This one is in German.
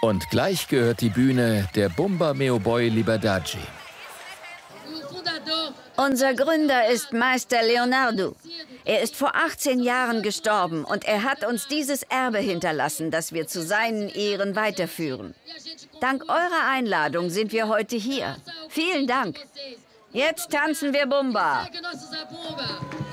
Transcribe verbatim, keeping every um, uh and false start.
Und gleich gehört die Bühne der Bumba Meu Boi Liberdade. Unser Gründer ist Meister Leonardo. Er ist vor achtzehn Jahren gestorben und er hat uns dieses Erbe hinterlassen, das wir zu seinen Ehren weiterführen. Dank eurer Einladung sind wir heute hier. Vielen Dank. Jetzt tanzen wir Bumba.